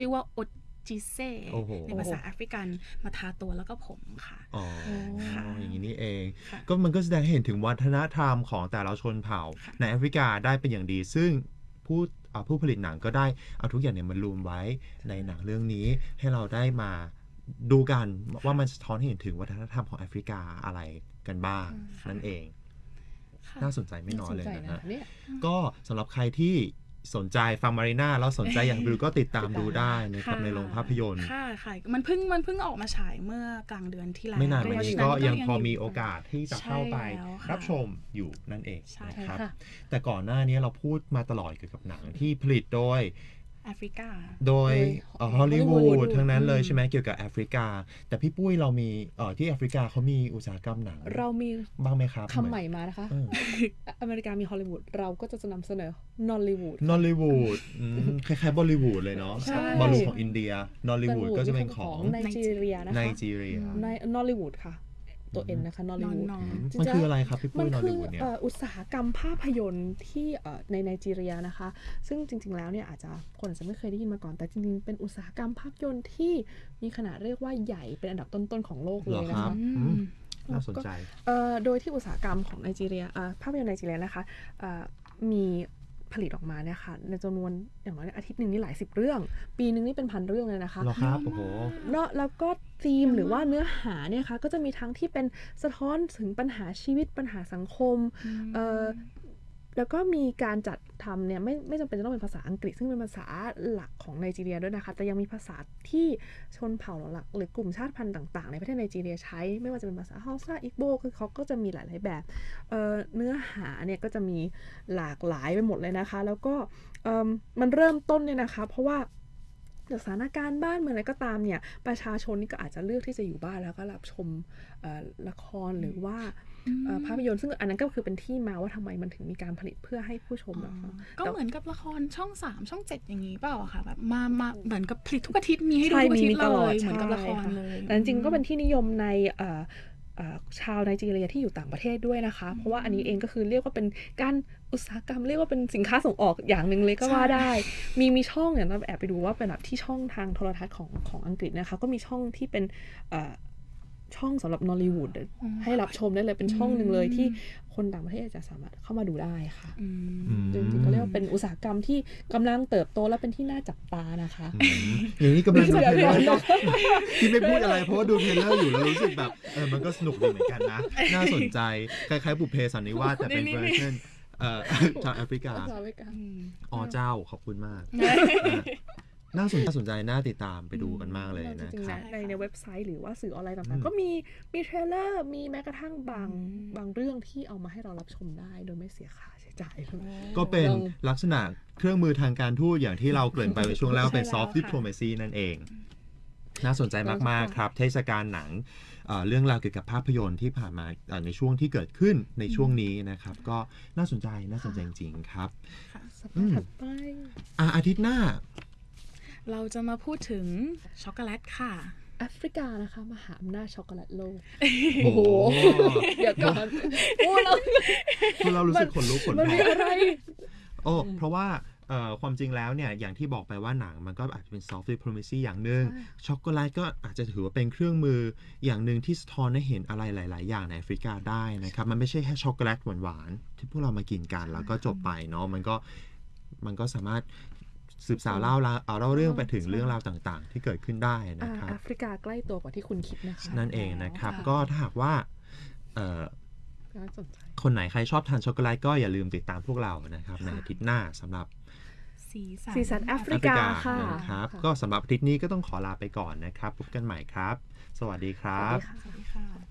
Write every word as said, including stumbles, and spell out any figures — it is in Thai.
เรียกว่าโอจิเซ่ในภาษาแอฟริกันมาทาตัวแล้วก็ผมค่ะอ๋ออย่างนี้นี่เองค่ะก็มันก็แสดงให้เห็นถึงวัฒนธรรมของแต่ละชนเผ่าในแอฟริกาได้เป็นอย่างดีซึ่งผู้อ่าผู้ผลิตหนังก็ได้เอาทุกอย่างเนี่ยมารวมไว้ในหนังเรื่องนี้ให้เราได้มาดูกันว่ามันสะท้อนให้เห็นถึงวัฒนธรรมของแอฟริกาอะไรกันบ้างนั่นเองน่าสนใจไม่น้อยเลยนะฮะก็สำหรับใครที่สนใจฟังมารีน่าแล้วสนใจอยากดูก็ติดตามดูได้นะครับในโรงภาพยนตร์ค่ะค่ะมันเพิ่งมันเพิ่งออกมาฉายเมื่อกลางเดือนที่แล้วไม่นานมานี้ก็ยังพอมีโอกาสที่จะเข้าไปรับชมอยู่นั่นเองนะครับแต่ก่อนหน้านี้เราพูดมาตลอดเกี่ยวกับหนังที่ผลิตโดยแอฟริกาโดยฮอลลีวูดทั้งนั้นเลยใช่ไหมเกี่ยวกับแอฟริกาแต่พี่ปุ้ยเรามีเอ่อที่แอฟริกาเขามีอุตสาหกรรมหนังเรามีบ้างไหมครับคำใหม่มานะคะอเมริกามีฮอลลีวูดเราก็จะนำเสนอนอลลีวูดนอลลีวูดคล้ายๆบอลลีวูดเลยเนาะบอลลีวูดของอินเดียนอลลีวูดก็จะเป็นของไนจีเรียนะคะไนจีเรียในนอลลีวูดค่ะตัวเอ็นนะคะนอลลีวูดมันคืออะไรครับพี่ปุ้ยนอลลีวูดเนี่ยอุตสาหกรรมภาพยนตร์ที่ในไนจีเรียนะคะซึ่งจริงๆแล้วเนี่ยอาจจะคนอาจจะไม่เคยได้ยินมาก่อนแต่จริงๆเป็นอุตสาหกรรมภาพยนตร์ที่มีขนาดเรียกว่าใหญ่เป็นอันดับต้นๆของโลกเลยนะคะน่าสนใจโดยที่อุตสาหกรรมของไนจีเรียภาพยนตร์ไนจีเรียนะคะมีผลิตออกมาเนี่ยค่ะในจำนวนอย่างน้อยอาทิตย์หนึ่งนี่หลายสิบเรื่องปีนึงนี่เป็นพันเรื่องเลยนะคะเหรอครับโอ้โหเนาะแล้วก็ธีมหรือว่าเนื้อหาเนี่ยค่ะก็จะมีทั้งที่เป็นสะท้อนถึงปัญหาชีวิตปัญหาสังคมเอ่อแล้วก็มีการจัดทำเนี่ยไม่ไม่จำเป็นจะต้องเป็นภาษาอังกฤษซึ่งเป็นภาษาหลักของไนจีเรียด้วยนะคะแต่ยังมีภาษาที่ชนเผ่าหลักหรือกลุ่มชาติพันธุ์ต่างๆในประเทศไนจีเรียใช้ไม่ว่าจะเป็นภาษาฮาวซาอิกโบคือเขาก็จะมีหลายๆแบบเอ่อเนื้อหาเนี่ยก็จะมีหลากหลายไปหมดเลยนะคะแล้วก็เอ่อมันเริ่มต้นเนี่ยนะคะเพราะว่าสถานการณ์บ้านเมืองอะไรก็ตามเนี่ยประชาชนนี่ก็อาจจะเลือกที่จะอยู่บ้านแล้วก็รับชมละครหรือว่าภาพยนตร์ซึ่งอันนั้นก็คือเป็นที่มาว่าทำไมมันถึงมีการผลิตเพื่อให้ผู้ชมนะคะก็เหมือนกับละครช่องสามช่องเจ็ดอย่างนี้เปล่าค่ะแบบมามาเหมือนกับผลิตทุกอาทิตย์มีให้ดูทุกอาทิตย์เลยเหมือนกับละครเลยแต่จริงๆก็เป็นที่นิยมในชาวไนจีเรียที่อยู่ต่างประเทศด้วยนะคะเพราะว่าอันนี้เองก็คือเรียกว่าเป็นการอุตสาหกรรมเรียกว่าเป็นสินค้าส่งออกอย่างหนึ่งเลยก็ว่าได้มีมีช่องอย่างเราแอบไปดูว่าเป็นแบบที่ช่องทางโทรทัศน์ของของอังกฤษนะคะก็มีช่องที่เป็นช่องสำหรับนอลลีวูดให้รับชมได้เลยเป็นช่องหนึ่งเลยที่คนต่างประเทศจะสามารถเข้ามาดูได้ค่ะจริงๆก็เรียกว่าเป็นอุตสาหกรรมที่กำลังเติบโตและเป็นที่น่าจับตานะคะอย่างนี้กำลังจะเทเลอร์ที่ไม่พูดอะไรเพราะว่าดูเทเลอร์อยู่แล้วรู้สึกแบบเออมันก็สนุกดีเหมือนกันนะน่าสนใจคล้ายๆบุพเพสันนิวาสแต่เป็นเวอร์ชันเอ่อชาวแอฟริกาอ๋อเจ้าขอบคุณมากน่าสนใจน่าสนใจน่าติดตามไปดูกันมากเลยนะครับในในเว็บไซต์หรือว่าสื่อออนไลน์ต่างๆก็มีมีเทรลเลอร์มีแม้กระทั่งบางบางเรื่องที่เอามาให้เรารับชมได้โดยไม่เสียค่าใช้จ่ายก็เป็นลักษณะเครื่องมือทางการทูตอย่างที่เราเกริ่นไปในช่วงแรกเป็น soft diplomacy นั่นเองน่าสนใจมากๆครับเทศกาลหนังเรื่องราวเกี่ยวกับภาพยนตร์ที่ผ่านมาในช่วงที่เกิดขึ้นในช่วงนี้นะครับก็น่าสนใจน่าสนใจจริงๆครับถัดไปอาทิตย์หน้าเราจะมาพูดถึงช็อกโกแลตค่ะแอฟริกานะคะมหาอำนาจช็อกโกแลตโลกโอ้โหเดี๋ยวก่อนโอ้เราเรารู้สึกขนลุกขนแผลมันมีอะไรโอ้เพราะว่าความจริงแล้วเนี่ยอย่างที่บอกไปว่าหนังมันก็อาจจะเป็น soft diplomacy อย่างนึงช็อกโกแลตก็อาจจะถือว่าเป็นเครื่องมืออย่างนึงที่สะท้อนให้เห็นอะไรหลายๆอย่างในแอฟริกาได้นะครับมันไม่ใช่แค่ช็อกโกแลตหวานๆที่พวกเรามากินกันแล้วก็จบไปเนาะมันก็มันก็สามารถสืบสาวเล่าเอาเล่าเรื่องไปถึงเรื่องราวต่างๆที่เกิดขึ้นได้นะครับแอฟริกาใกล้ตัวกว่าที่คุณคิดนะคะนั่นเองนะครับก็ถ้าหากว่าคนไหนใครชอบทานช็อกโกแลตก็อย่าลืมติดตามพวกเรานะครับในอาทิตย์หน้าสำหรับสีสันแอฟริกาค่ะนะครับก็สำหรับอาทิตย์นี้ก็ต้องขอลาไปก่อนนะครับพบกันใหม่ครับสวัสดีครับสวัสดีค่ะ